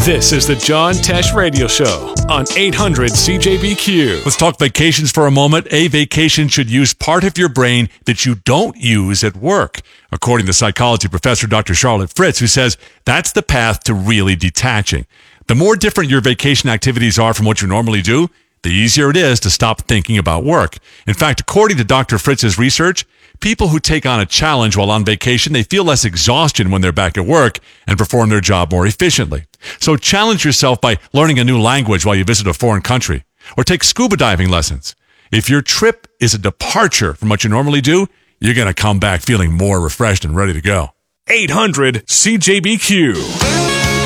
This is the John Tesh Radio Show on 800 CJBQ. Let's talk vacations for a moment. A vacation should use part of your brain that you don't use at work, according to psychology professor Dr. Charlotte Fritz, who says that's the path to really detaching. The more different your vacation activities are from what you normally do, the easier it is to stop thinking about work. In fact, according to Dr. Fritz's research, people who take on a challenge while on vacation, they feel less exhaustion when they're back at work and perform their job more efficiently. So challenge yourself by learning a new language while you visit a foreign country, or take scuba diving lessons. If your trip is a departure from what you normally do, you're going to come back feeling more refreshed and ready to go. 800 CJBQ.